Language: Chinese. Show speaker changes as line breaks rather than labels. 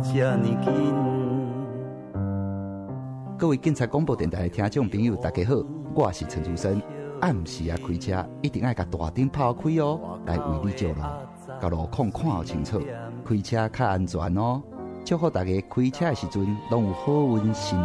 这么紧。
各位警察广播电台的听众朋友，大家好，我是陈竹生。暗时啊开车，一定要把大灯抛开哦，来为你照路，把路况看好清楚，开车较安全哦。祝福大家开车的时阵，拢有好运心